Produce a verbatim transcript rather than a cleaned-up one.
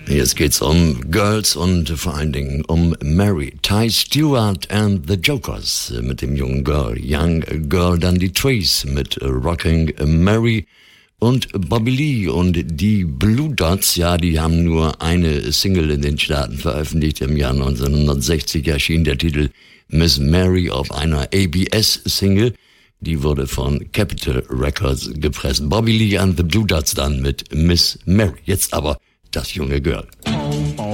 Jetzt geht's um Girls und vor allen Dingen um Mary. Ty Stewart and the Jokers mit dem jungen Girl. Young Girl, dann die Trees mit Rocking Mary und Bobby Lee und die Blue Dots. Ja, die haben nur eine Single in den Staaten veröffentlicht. Im Jahr neunzehnhundertsechzig erschien der Titel Miss Mary auf einer A B S-Single. Die wurde von Capitol Records gepresst. Bobby Lee and the Blue Dots dann mit Miss Mary. Jetzt aber das junge Girl.